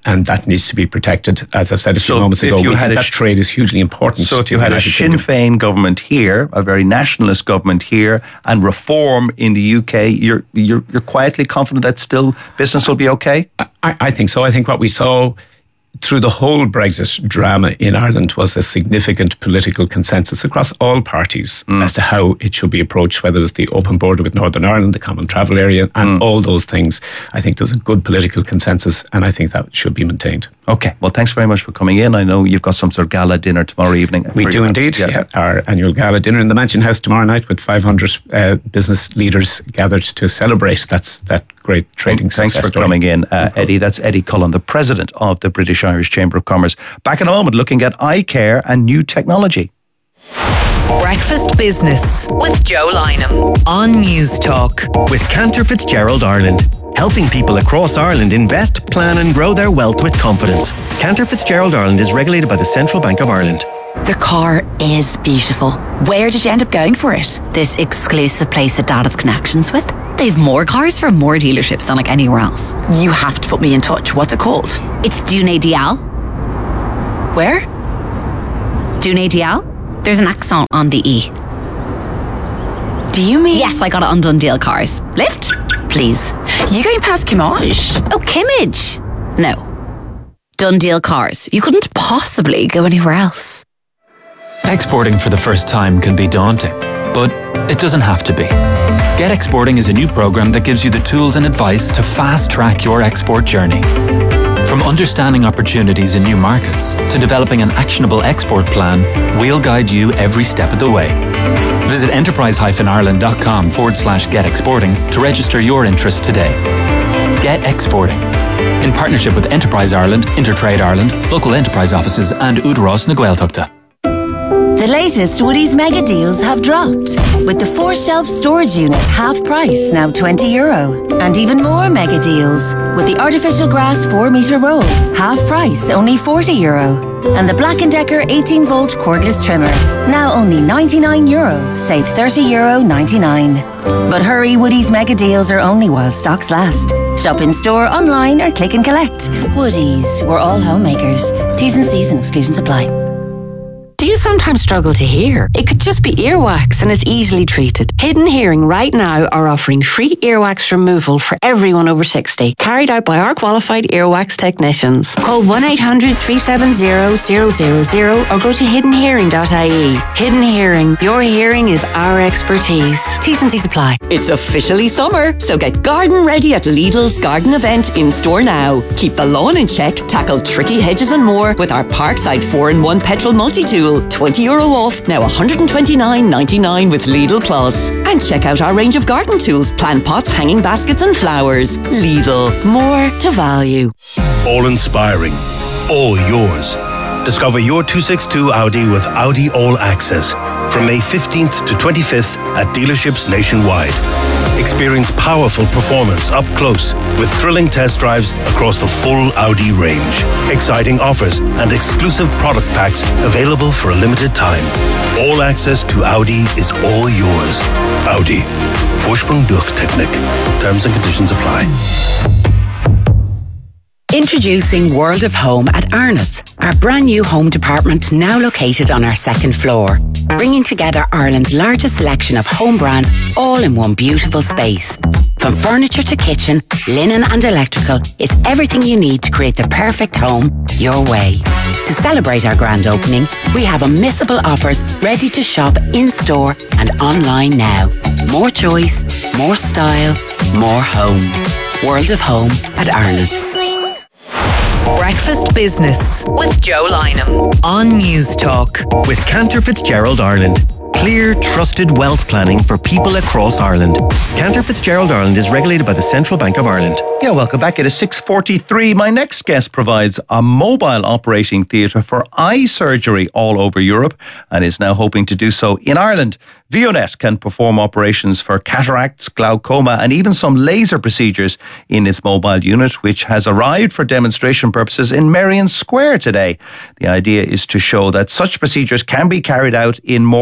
and that needs to be protected. As I've said a few moments ago, we think that trade is hugely important. So if you had a Sinn Féin government here, a very nationalist government here, and reform in the UK, you're quietly confident that still business will be okay? I think so. I think what we saw through the whole Brexit drama in Ireland was a significant political consensus across all parties as to how it should be approached, whether it was the open border with Northern Ireland, the common travel area, and all those things. I think there's a good political consensus, and I think that should be maintained. Okay, well, thanks very much for coming in. I know you've got some sort of gala dinner tomorrow evening. We do indeed. Yeah. Our annual gala dinner in the Mansion House tomorrow night with 500 business leaders gathered to celebrate that great trading success. Thanks for coming in, Eddie. That's Eddie Cullen, the president of the British Irish Chamber of Commerce. Back in a moment, looking at eye care and new technology. Breakfast Business with Joe Lynham on News Talk. With Cantor Fitzgerald Ireland, helping people across Ireland invest, plan and grow their wealth with confidence. Cantor Fitzgerald Ireland is regulated by the Central Bank of Ireland. The car is beautiful. Where did you end up going for it? This exclusive place that Dad has connections with. They've more cars from more dealerships than like anywhere else. You have to put me in touch. What's it called? It's Dune Dial. Where? Dune Dial. There's an accent on the E. Do you mean? Yes, I got it on Dundeel Cars. Lift? Please. You going past Kimmage? Oh, Kimmage? No. Dundeel Cars. You couldn't possibly go anywhere else. Exporting for the first time can be daunting, but it doesn't have to be. Get Exporting is a new program that gives you the tools and advice to fast-track your export journey. From understanding opportunities in new markets to developing an actionable export plan, we'll guide you every step of the way. Visit enterprise-ireland.com/getexporting to register your interest today. Get Exporting. In partnership with Enterprise Ireland, Intertrade Ireland, local enterprise offices and Udros na Gaeltachta. The latest Woodies mega deals have dropped. With the 4-shelf storage unit half price, now €20. And even more mega deals. With the artificial grass 4-metre roll, half price, only €40. And the Black & Decker 18-volt cordless trimmer, now only €99, save €30.99. But hurry, Woodies mega deals are only while stocks last. Shop in store, online or click and collect. Woodies, we're all homemakers. T's and C's and exclusions apply. Do you sometimes struggle to hear? It could just be earwax and it's easily treated. Hidden Hearing right now are offering free earwax removal for everyone over 60, carried out by our qualified earwax technicians. Call 1-800-370-000 or go to hiddenhearing.ie. Hidden Hearing, your hearing is our expertise. T's and C's apply. It's officially summer, so get garden ready at Lidl's garden event in store now. Keep the lawn in check, tackle tricky hedges and more with our Parkside 4-in-1 petrol multi-tool. €20 off, now $129.99 with Lidl Plus. And check out our range of garden tools, plant pots, hanging baskets and flowers. Lidl, more to value. All inspiring, all yours. Discover your 262 Audi with Audi All Access from May 15th to 25th at dealerships nationwide. Experience powerful performance up close with thrilling test drives across the full Audi range. Exciting offers and exclusive product packs available for a limited time. All access to Audi is all yours. Audi. Vorsprung durch Technik. Terms and conditions apply. Introducing World of Home at Arnott's, our brand new home department now located on our second floor, bringing together Ireland's largest selection of home brands all in one beautiful space. From furniture to kitchen, linen and electrical, it's everything you need to create the perfect home your way. To celebrate our grand opening, we have unmissable offers ready to shop in-store and online now. More choice, more style, more home. World of Home at Arnott's. Breakfast Business with Joe Lynham on News Talk. With Cantor Fitzgerald Ireland. Clear, trusted wealth planning for people across Ireland. Cantor Fitzgerald Ireland is regulated by the Central Bank of Ireland. Yeah, welcome back. It is 6:43. My next guest provides a mobile operating theatre for eye surgery all over Europe and is now hoping to do so in Ireland. Vionet can perform operations for cataracts, glaucoma and even some laser procedures in its mobile unit, which has arrived for demonstration purposes in Merrion Square today. The idea is to show that such procedures can be carried out in more remote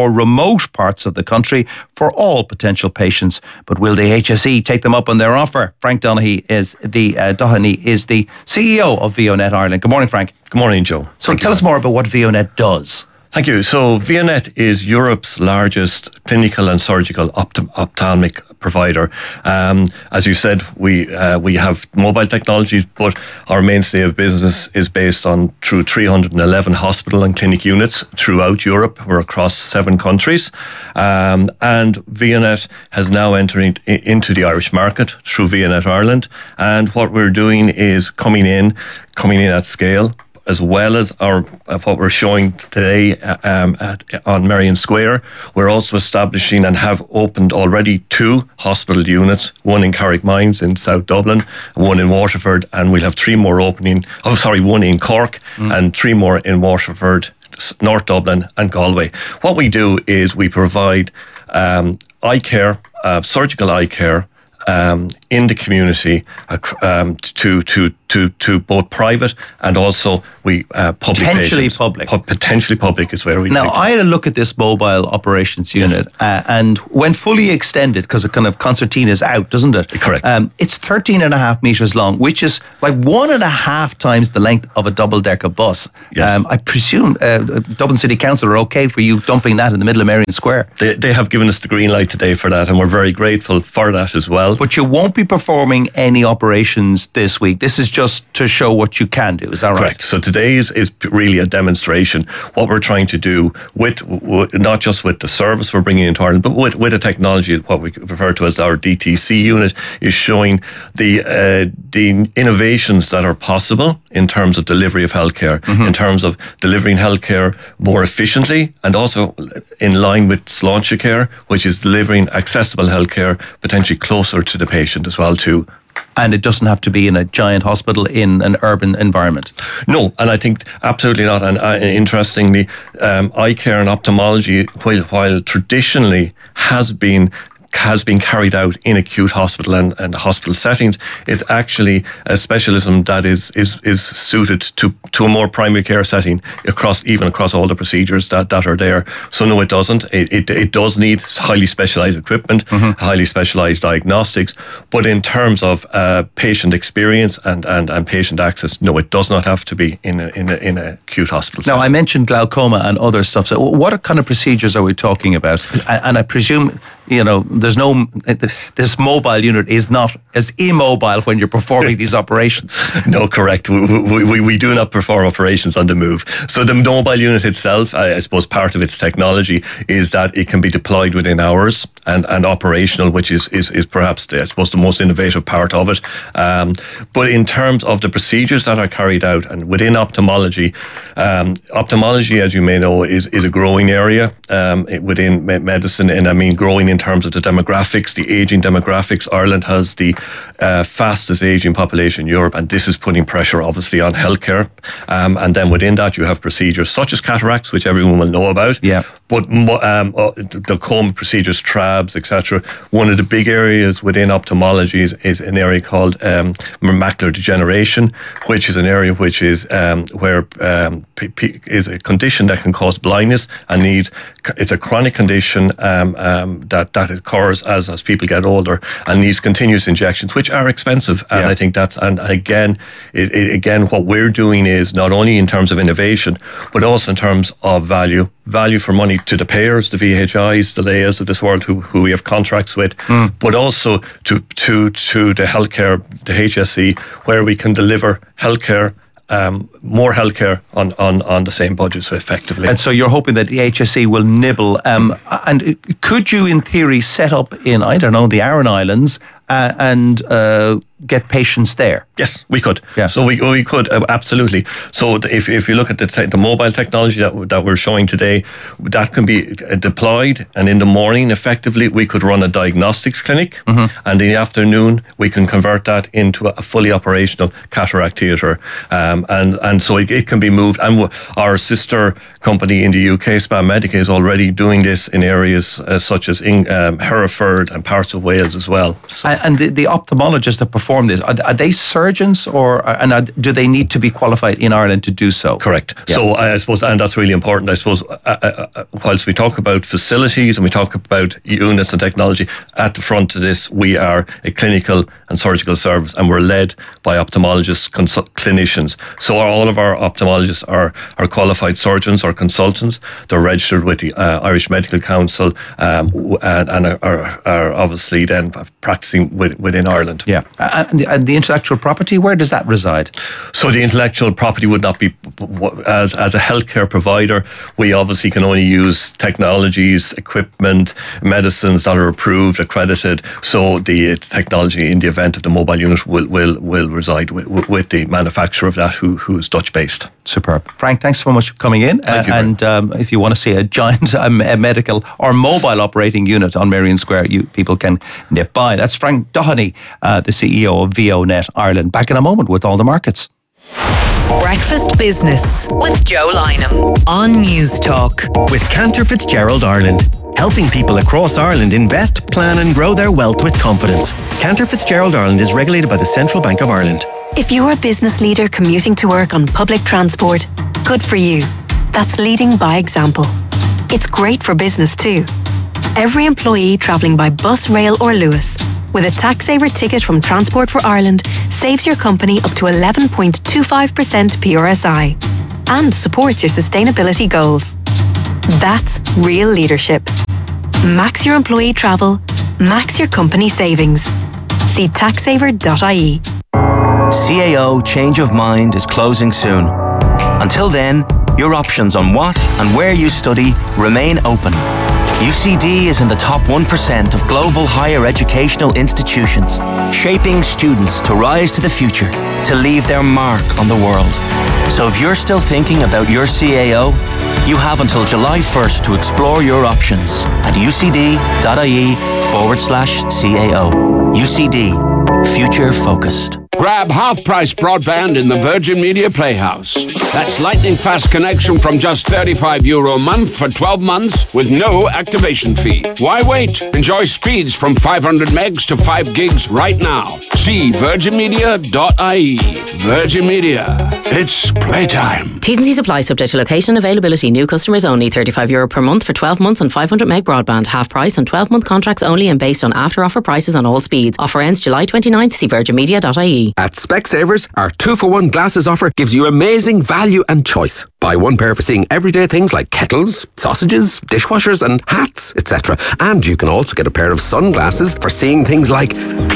remote parts of the country for all potential patients. But will the HSE take them up on their offer? Frank Doherty is the CEO of VioNet Ireland. Good morning, Frank. Good morning, Joe. So tell us more about what VioNet does. Thank you. So VioNet is Europe's largest clinical and surgical ophthalmic provider. As you said, we have mobile technologies, but our mainstay of business is based on through 311 hospital and clinic units throughout Europe. We're across 7 countries. And VioNet has now entered into the Irish market through VioNet Ireland. And what we're doing is coming in at scale, as well as what we're showing today on Merrion Square. We're also establishing and have opened already 2 hospital units, one in Carrickmines in South Dublin, one in Waterford, and we'll have 3 more opening. one in Cork and 3 more in Waterford, North Dublin and Galway. What we do is we provide eye care, surgical eye care, in the community to both private and also public potentially patients. Public. Potentially public is where we Now, I had a look at this mobile operations unit, and when fully extended, because it kind of concertina's out, doesn't it? Correct. It's 13.5 metres long, which is like 1.5 times the length of a double-decker bus. Yes. I presume Dublin City Council are okay for you dumping that in the middle of Merrion Square. They have given us the green light today for that, and we're very grateful for that as well. But you won't be performing any operations this week. This is just to show what you can do. Is that right? Correct. So today is really a demonstration. What we're trying to do with not just with the service we're bringing into Ireland, but with a technology, what we refer to as our DTC unit, is showing the innovations that are possible in terms of delivery of healthcare, in terms of delivering healthcare more efficiently, and also in line with Sláinte Care, which is delivering accessible healthcare potentially closer to the patient as well too. And it doesn't have to be in a giant hospital in an urban environment. No, and I think absolutely not. And interestingly, eye care and ophthalmology, while traditionally has been carried out in acute hospital and hospital settings, is actually a specialism that is suited to a more primary care setting across all the procedures that are there. So no, it doesn't. It does need highly specialized equipment, highly specialized diagnostics, but in terms of patient experience and patient access, no, it does not have to be in an acute hospital setting. Now, I mentioned glaucoma and other stuff. So what kind of procedures are we talking about? And I presume, this mobile unit is not as immobile when you're performing these operations. No, correct. We do not perform operations on the move. So the mobile unit itself, I suppose part of its technology is that it can be deployed within hours and operational, which is perhaps the most innovative part of it. But in terms of the procedures that are carried out and within ophthalmology, as you may know, is a growing area within medicine, and I mean growing in terms of the demographics, the aging demographics. Ireland has the fastest aging population in Europe, and this is putting pressure obviously on healthcare. And then within that you have procedures such as cataracts, which everyone will know about. Yeah. But the coma procedures, trabs, etc. One of the big areas within ophthalmology is an area called macular degeneration, which is an area which is where is a condition that can cause blindness and it's a chronic condition that occurs as people get older and needs continuous injections, which are expensive. And I think again what we're doing is not only in terms of innovation, but also in terms of value for money to the payers, the VHIs, the Leias of this world who we have contracts with, but also to the healthcare, the HSE, where we can deliver healthcare, more healthcare on the same budget, so effectively. And so you're hoping that the HSE will nibble. And could you, in theory, set up in, I don't know, the Aran Islands and get patients there? Yes, we could. Yeah. So we could, absolutely. So if you look at the mobile technology that we're showing today, that can be deployed, and in the morning, effectively, we could run a diagnostics clinic, and in the afternoon, we can convert that into a fully operational cataract theatre, and so it can be moved. And our sister company in the UK, Spa Medica, is already doing this in areas such as Hereford and parts of Wales as well. So. And the ophthalmologists that perform this, are they surgeons do they need to be qualified in Ireland to do so? Correct. Yeah. So I suppose, and that's really important, I suppose, whilst we talk about facilities and we talk about units and technology, at the front of this, we are a clinical and surgical service, and we're led by ophthalmologists, clinicians. So all of our ophthalmologists are qualified surgeons or consultants. They're registered with the Irish Medical Council and are obviously then practicing within Ireland. Yeah. And the intellectual property, where does that reside? So the intellectual property would not be, as a healthcare provider, we obviously can only use technologies, equipment, medicines that are approved, accredited. So the technology in the event of the mobile unit will reside with the manufacturer of that who is Dutch based. Superb. Frank, thanks so much for coming in. Thank you. And if you want to see a giant a medical or mobile operating unit on Marion Square, people can nip by. That's Frank Doheny, the CEO of VONet Ireland. Back in a moment with all the markets. Breakfast Business with Joe Lynham on News Talk. With Cantor Fitzgerald Ireland, helping people across Ireland invest, plan and grow their wealth with confidence. Cantor Fitzgerald Ireland is regulated by the Central Bank of Ireland. If you're a business leader commuting to work on public transport, good for you. That's leading by example. It's great for business too. Every employee travelling by bus, rail or Luas with a tax-saver ticket from Transport for Ireland saves your company up to 11.25% PRSI and supports your sustainability goals. That's real leadership. Max your employee travel, max your company savings. See taxsaver.ie. CAO Change of Mind is closing soon. Until then, your options on what and where you study remain open. UCD is in the top 1% of global higher educational institutions, shaping students to rise to the future, to leave their mark on the world. So if you're still thinking about your CAO, you have until July 1st to explore your options at ucd.ie/CAO. UCD, future focused. Grab half-price broadband in the Virgin Media Playhouse. That's lightning fast connection from just €35 a month for 12 months with no activation fee. Why wait? Enjoy speeds from 500 megs to 5 gigs right now. See virginmedia.ie. Virgin Media. It's playtime. T's and C's apply, subject to location availability. New customers only. €35 per month for 12 months on 500 meg broadband. Half price on 12-month contracts only and based on after-offer prices on all speeds. Offer ends July 29th. See virginmedia.ie. At Specsavers, our 2-for-1 glasses offer gives you amazing value and choice. Buy one pair for seeing everyday things like kettles, sausages, dishwashers and hats, etc. And you can also get a pair of sunglasses for seeing things like...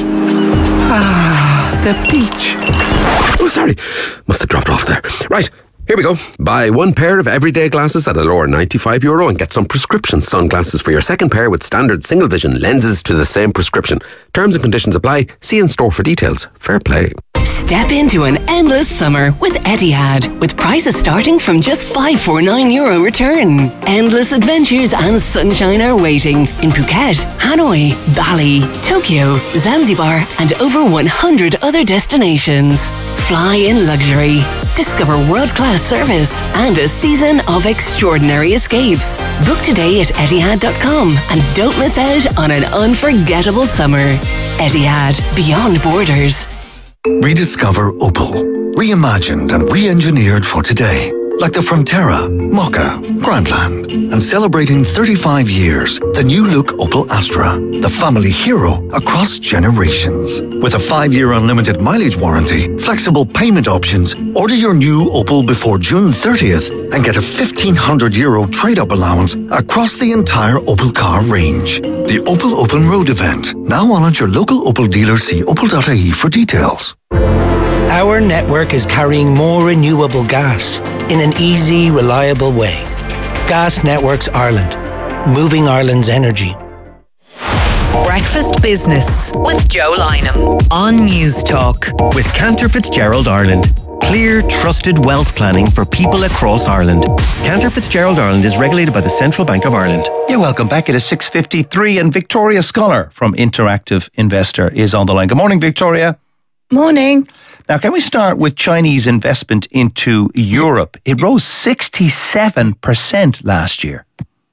the beach. Oh, sorry. Must have dropped off there. Right. Here we go. Buy one pair of everyday glasses at a lower €95 and get some prescription sunglasses for your second pair with standard single vision lenses to the same prescription. Terms and conditions apply. See in store for details. Fair play. Step into an endless summer with Etihad, with prices starting from just €549 return. Endless adventures and sunshine are waiting in Phuket, Hanoi, Bali, Tokyo, Zanzibar and over 100 other destinations. Fly in luxury. Discover world-class service and a season of extraordinary escapes. Book today at Etihad.com and don't miss out on an unforgettable summer. Etihad, beyond borders. Rediscover Opel. Reimagined and re-engineered for today. Like the Frontera, Mokka, Grandland. And celebrating 35 years, the new look Opel Astra. The family hero across generations. With a 5-year unlimited mileage warranty, flexible payment options, order your new Opel before June 30th and get a €1,500 trade-up allowance across the entire Opel car range. The Opel Open Road event, now on at your local Opel dealer. See opel.ie for details. Our network is carrying more renewable gas in an easy, reliable way. Gas Networks Ireland, moving Ireland's energy. Breakfast Business with Joe Lynham on News Talk. With Cantor Fitzgerald Ireland. Clear, trusted wealth planning for people across Ireland. Cantor Fitzgerald Ireland is regulated by the Central Bank of Ireland. Yeah, welcome back. It is 6:53 and Victoria Scholar from Interactive Investor is on the line. Good morning, Victoria. Morning. Now, can we start with Chinese investment into Europe? It rose 67% last year.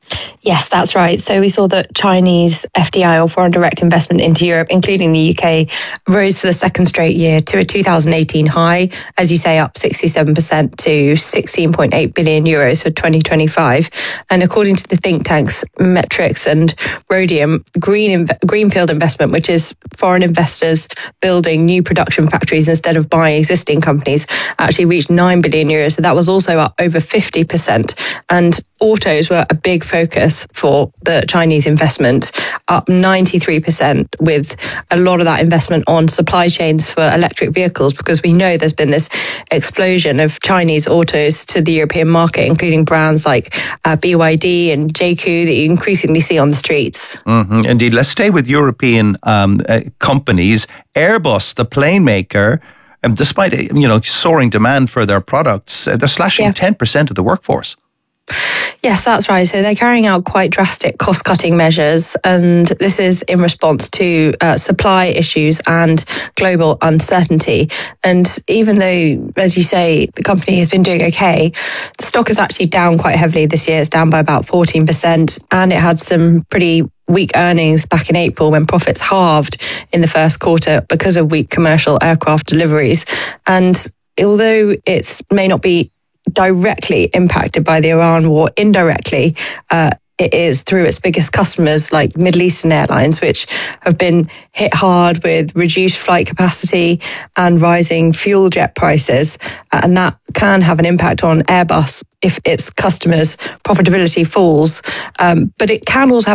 Yes, that's right. So we saw that Chinese FDI, or foreign direct investment into Europe, including the UK, rose for the second straight year to a 2018 high, as you say, up 67% to 16.8 billion euros for 2025. And according to the think tanks Metrics and Rhodium, greenfield investment, which is foreign investors building new production factories instead of buying existing companies, actually reached 9 billion euros. So that was also up over 50%. And autos were a big focus for the Chinese investment, up 93%, with a lot of that investment on supply chains for electric vehicles, because we know there's been this explosion of Chinese autos to the European market, including brands like BYD and JQ that you increasingly see on the streets. Mm-hmm. Indeed. Let's stay with European companies. Airbus, the plane maker, despite soaring demand for their products, they're slashing 10% of the workforce. Yes, that's right. So they're carrying out quite drastic cost-cutting measures, and this is in response to supply issues and global uncertainty. And even though, as you say, the company has been doing okay, the stock is actually down quite heavily this year. It's down by about 14%, and it had some pretty weak earnings back in April when profits halved in the first quarter because of weak commercial aircraft deliveries. And although it may not be directly impacted by the Iran war, indirectly it is through its biggest customers like Middle Eastern airlines, which have been hit hard with reduced flight capacity and rising fuel jet prices. And that can have an impact on Airbus if its customers' profitability falls. But it can also have